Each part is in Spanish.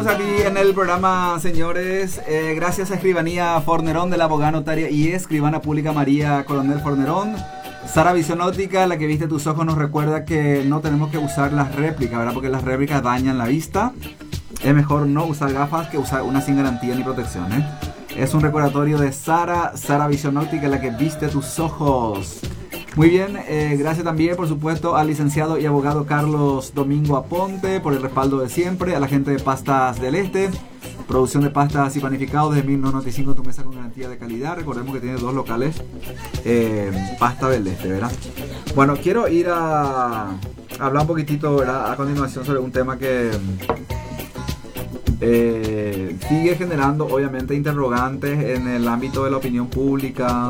seguimos aquí en el programa, señores. Gracias a Escribanía Fornerón de la abogada notaria y escribana pública María Coronel Fornerón. Sara Visión Óptica, la que viste tus ojos, nos recuerda que no tenemos que usar las réplicas, ¿verdad? Porque las réplicas dañan la vista. Es mejor no usar gafas que usar una sin garantía ni protección, ¿eh? Es un recordatorio de Sara Visión Óptica, la que viste tus ojos. Muy bien, gracias también, por supuesto, al licenciado y abogado Carlos Domingo Aponte por el respaldo de siempre, a la gente de Pastas del Este, producción de pastas y panificados desde 1995, tu mesa con garantía de calidad. Recordemos que tiene 2 locales, Pasta del Este, ¿verdad? Bueno, quiero ir a hablar un poquitito, ¿verdad?, a continuación sobre un tema que sigue generando, obviamente, interrogantes en el ámbito de la opinión pública.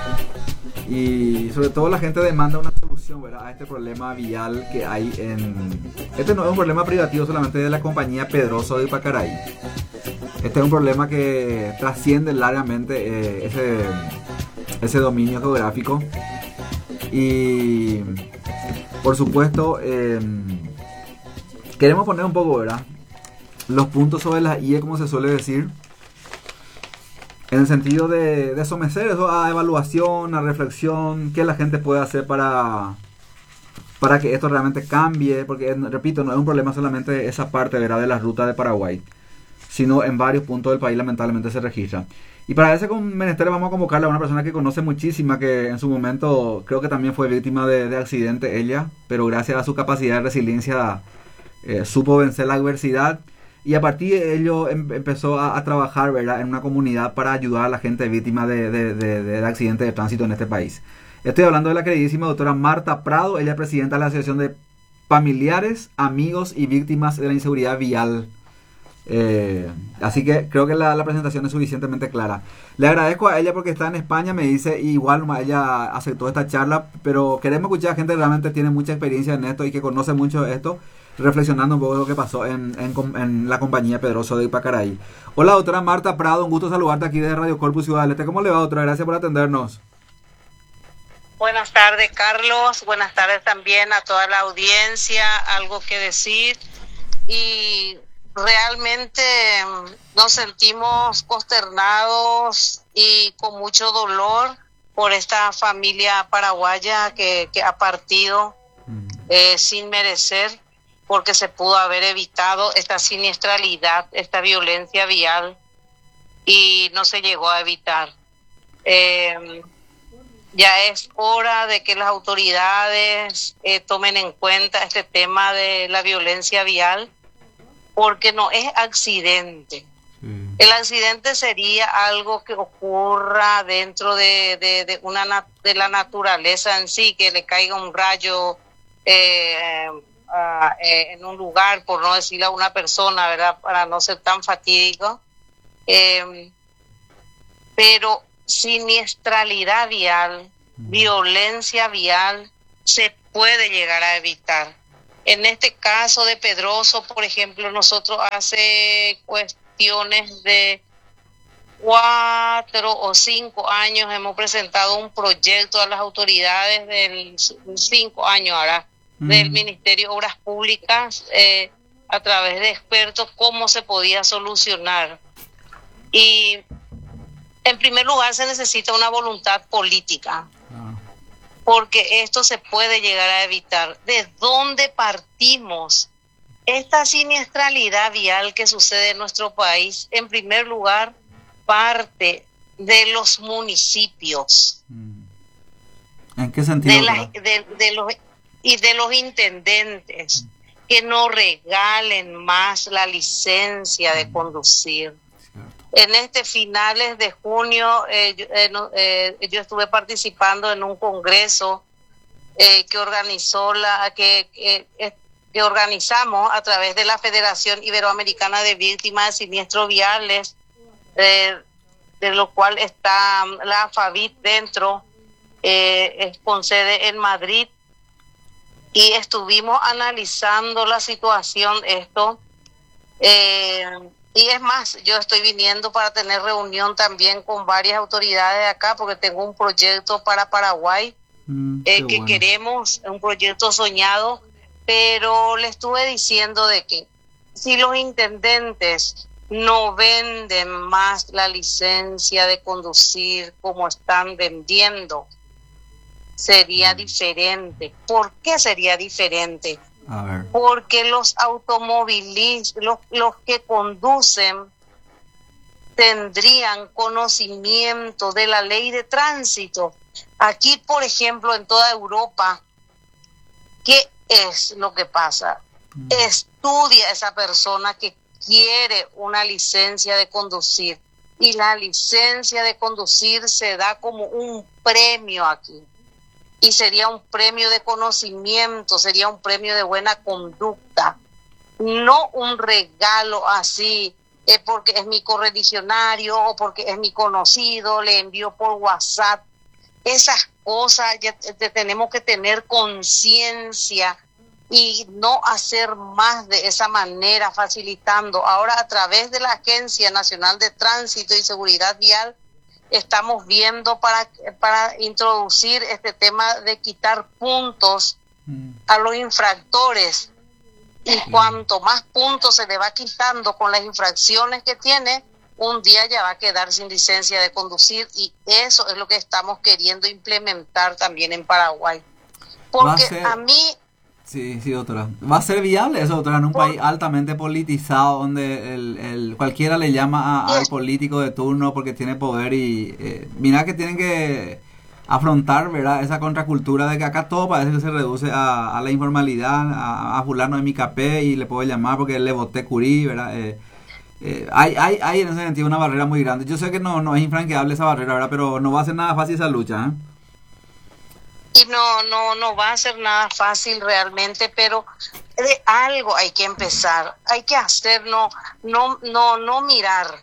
Y sobre todo la gente demanda una solución, ¿verdad?, a este problema vial que hay en... Este no es un problema privativo solamente de la compañía Pedroso de Pacaraí. Este es un problema que trasciende largamente ese dominio geográfico. Y por supuesto queremos poner un poco, ¿verdad?, los puntos sobre las IE, como se suele decir, en el sentido de someter eso a evaluación, a reflexión, qué la gente puede hacer para que esto realmente cambie, porque, repito, no es un problema solamente esa parte, ¿verdad?, de la ruta de Paraguay, sino en varios puntos del país lamentablemente se registra. Y para ese menester vamos a convocarle a una persona que conoce muchísima, que en su momento creo que también fue víctima de accidente ella, pero gracias a su capacidad de resiliencia supo vencer la adversidad. Y a partir de ello empezó a trabajar, ¿verdad?, en una comunidad para ayudar a la gente víctima de accidentes de tránsito en este país. Estoy hablando de la queridísima doctora Marta Prado. Ella es presidenta de la Asociación de Familiares, Amigos y Víctimas de la Inseguridad Vial. Así que creo que la presentación es suficientemente clara. Le agradezco a ella porque está en España, me dice, y igual ella aceptó esta charla, pero queremos escuchar a gente que realmente tiene mucha experiencia en esto y que conoce mucho de esto, reflexionando un poco de lo que pasó en la compañía Pedroso de Ipacaraí. Hola, doctora Marta Prado, un gusto saludarte aquí desde Radio Corpus Ciudad del Este. ¿Cómo le va, doctora? Gracias por atendernos. Buenas tardes, Carlos. Buenas tardes también a toda la audiencia. Algo que decir. Y realmente nos sentimos consternados y con mucho dolor por esta familia paraguaya que ha partido sin merecer, porque se pudo haber evitado esta siniestralidad, esta violencia vial, y no se llegó a evitar. Ya es hora de que las autoridades tomen en cuenta este tema de la violencia vial, porque no es accidente. El accidente sería algo que ocurra dentro de la naturaleza en sí, que le caiga un rayo en un lugar, por no decirle a una persona, ¿verdad?, para no ser tan fatídico. Pero siniestralidad vial, violencia vial, se puede llegar a evitar. En este caso de Pedroso, por ejemplo, nosotros hace cuestiones de 4 o 5 años hemos presentado un proyecto a las autoridades del 5 años ahora, del Ministerio de Obras Públicas, a través de expertos, cómo se podía solucionar. Y en primer lugar se necesita una voluntad política, porque esto se puede llegar a evitar. ¿De dónde partimos? Esta siniestralidad vial que sucede en nuestro país, en primer lugar, parte de los municipios. ¿En qué sentido? De los intendentes, que no regalen más la licencia de conducir. En finales de junio, yo estuve participando en un congreso que organizamos a través de la Federación Iberoamericana de Víctimas de Siniestros Viales, de lo cual está la AFAVIT dentro, con sede en Madrid, y estuvimos analizando la situación, y es más, yo estoy viniendo para tener reunión también con varias autoridades de acá, porque tengo un proyecto para Paraguay, que bueno, queremos, un proyecto soñado, pero le estuve diciendo de que si los intendentes no venden más la licencia de conducir como están vendiendo, sería diferente. ¿Por qué sería diferente? A ver. Porque los automovilistas, los que conducen, tendrían conocimiento de la ley de tránsito. Aquí, por ejemplo, en toda Europa, ¿qué es lo que pasa? Estudia esa persona que quiere una licencia de conducir, y la licencia de conducir se da como un premio aquí, y sería un premio de conocimiento, sería un premio de buena conducta, no un regalo así, porque es mi correligionario o porque es mi conocido, le envío por WhatsApp. Esas cosas ya tenemos que tener conciencia y no hacer más de esa manera, facilitando. Ahora, a través de la Agencia Nacional de Tránsito y Seguridad Vial, estamos viendo para introducir este tema de quitar puntos a los infractores. Y cuanto más puntos se le va quitando con las infracciones que tiene, un día ya va a quedar sin licencia de conducir, y eso es lo que estamos queriendo implementar también en Paraguay. Porque a mí... Sí, doctora. ¿Va a ser viable eso, doctora, en un país altamente politizado donde cualquiera le llama al político de turno porque tiene poder y mira que tienen que afrontar, ¿verdad?, esa contracultura de que acá todo parece que se reduce a la informalidad, a fulano de mi capé y le puedo llamar porque le voté curí, ¿verdad? Hay en ese sentido una barrera muy grande. Yo sé que no es infranqueable esa barrera, ¿verdad?, pero no va a ser nada fácil esa lucha, ¿eh? Y no va a ser nada fácil realmente, pero de algo hay que empezar, hay que hacer, no mirar,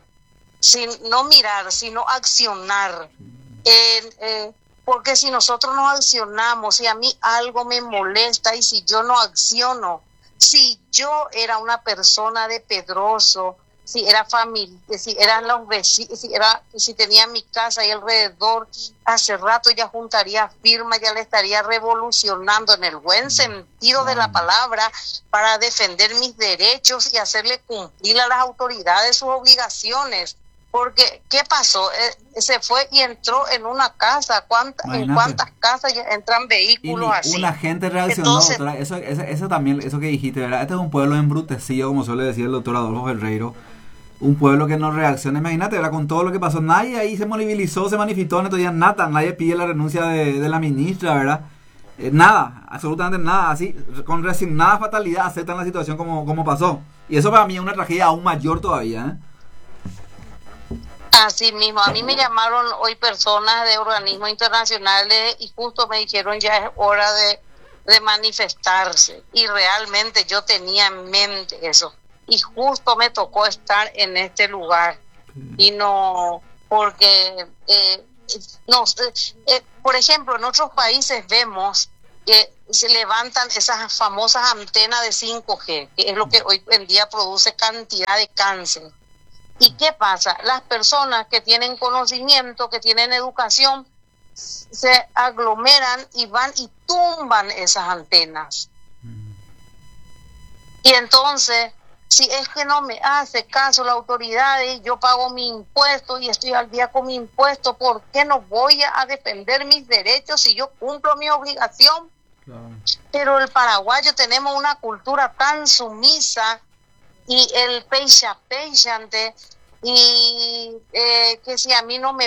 sino accionar. Porque si nosotros no accionamos, si a mí algo me molesta y si yo no acciono, si yo era una persona de Pedroso, si era familia, si eran los vecinos, si tenía mi casa ahí alrededor, hace rato ya juntaría firmas, ya le estaría revolucionando en el buen sentido de la palabra para defender mis derechos y hacerle cumplir a las autoridades sus obligaciones. Porque, ¿qué pasó? Se fue y entró en una casa. ¿En cuántas casas ya entran vehículos así? Una gente reaccionó. Entonces, doctora, eso también, eso que dijiste, ¿verdad? Este es un pueblo embrutecido, como suele decir el doctor Adolfo Ferreiro. Un pueblo que no reacciona. Imagínate, ¿verdad?, con todo lo que pasó. Nadie ahí se movilizó, se manifestó en estos días, nada. Nadie pide la renuncia de la ministra, ¿verdad? Nada, absolutamente nada. Así, con resignada fatalidad, aceptan la situación como pasó. Y eso para mí es una tragedia aún mayor todavía, ¿eh? Así mismo, a mí me llamaron hoy personas de organismos internacionales y justo me dijeron ya es hora de manifestarse, y realmente yo tenía en mente eso, y justo me tocó estar en este lugar, y no, porque por ejemplo, en otros países vemos que se levantan esas famosas antenas de 5G, que es lo que hoy en día produce cantidad de cáncer. ¿Y qué pasa? Las personas que tienen conocimiento, que tienen educación, se aglomeran y van y tumban esas antenas. Y entonces, si es que no me hace caso la autoridad y yo pago mi impuesto y estoy al día con mi impuesto, ¿por qué no voy a defender mis derechos si yo cumplo mi obligación? Claro. Pero el paraguayo tenemos una cultura tan sumisa y el peixa-peixante, y que si a mí no me